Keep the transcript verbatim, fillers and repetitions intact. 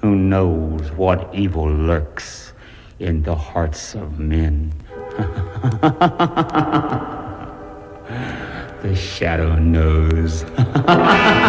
who knows what evil lurks in the hearts of men. The shadow knows.